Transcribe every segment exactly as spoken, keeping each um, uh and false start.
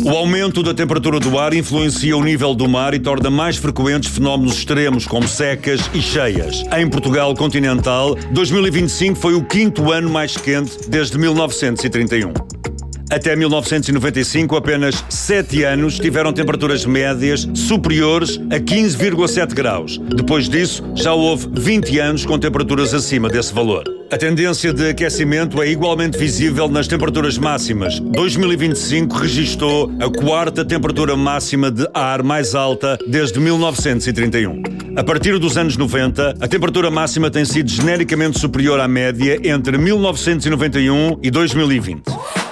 O aumento da temperatura do ar influencia o nível do mar e torna mais frequentes fenómenos extremos como secas e cheias. Em Portugal continental, dois mil e vinte e cinco foi o quinto ano mais quente desde mil novecentos e trinta e um. Até mil novecentos e noventa e cinco, apenas sete anos tiveram temperaturas médias superiores a quinze vírgula sete graus. Depois disso, já houve vinte anos com temperaturas acima desse valor. A tendência de aquecimento é igualmente visível nas temperaturas máximas. dois mil e vinte e cinco registou a quarta temperatura máxima de ar mais alta desde mil novecentos e trinta e um. A partir dos anos noventa, a temperatura máxima tem sido genericamente superior à média entre mil novecentos e noventa e um e dois mil e vinte.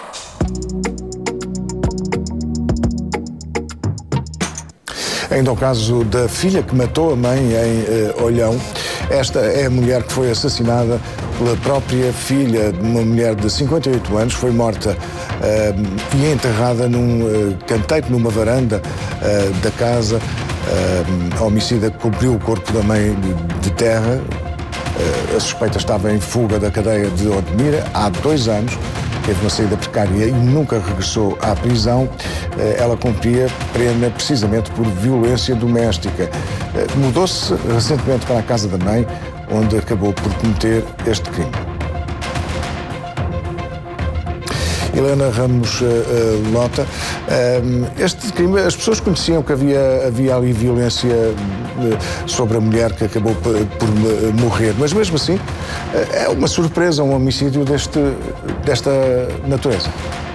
Ainda o caso da filha que matou a mãe em uh, Olhão. Esta é a mulher que foi assassinada pela própria filha de uma mulher de cinquenta e oito anos. Foi morta uh, e enterrada num uh, canteiro, numa varanda uh, da casa. Uh, a homicida cobriu o corpo da mãe de, de terra. Uh, a suspeita estava em fuga da cadeia de Odmira há dois anos. Teve uma saída precária e nunca regressou à prisão. Ela cumpria pena precisamente por violência doméstica. Mudou-se recentemente para a casa da mãe, onde acabou por cometer este crime. Helena Ramos uh, uh, Lota, uh, este crime, as pessoas conheciam que havia, havia ali violência uh, sobre a mulher que acabou por, por uh, morrer, mas mesmo assim uh, é uma surpresa um homicídio deste, desta natureza.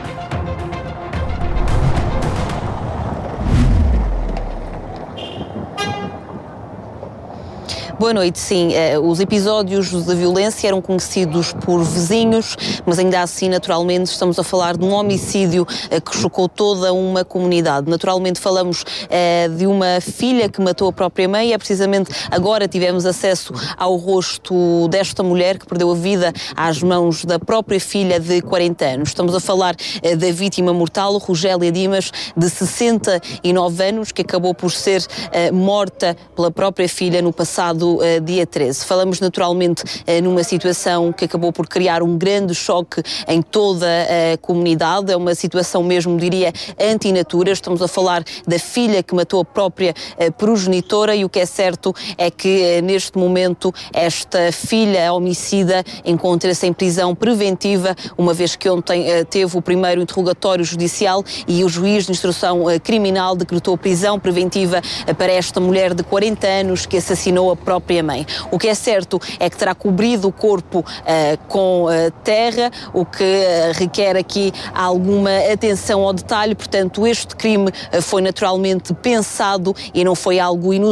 Boa noite, sim. Os episódios de violência eram conhecidos por vizinhos, mas ainda assim, naturalmente, estamos a falar de um homicídio que chocou toda uma comunidade. Naturalmente falamos eh, de uma filha que matou a própria mãe. É precisamente agora tivemos acesso ao rosto desta mulher que perdeu a vida às mãos da própria filha de quarenta anos. Estamos a falar eh, da vítima mortal, Rogélia Dimas, de sessenta e nove anos, que acabou por ser eh, morta pela própria filha no passado Uh, dia treze. Falamos naturalmente uh, numa situação que acabou por criar um grande choque em toda a comunidade. É uma situação mesmo, diria, antinatura. Estamos a falar da filha que matou a própria uh, progenitora e o que é certo é que uh, neste momento esta filha homicida encontra-se em prisão preventiva, uma vez que ontem uh, teve o primeiro interrogatório judicial e o juiz de instrução uh, criminal decretou prisão preventiva uh, para esta mulher de quarenta anos que assassinou a própria própria mãe. O que é certo é que terá cobrido o corpo uh, com uh, terra, o que uh, requer aqui alguma atenção ao detalhe. Portanto, este crime uh, foi naturalmente pensado e não foi algo inusitado.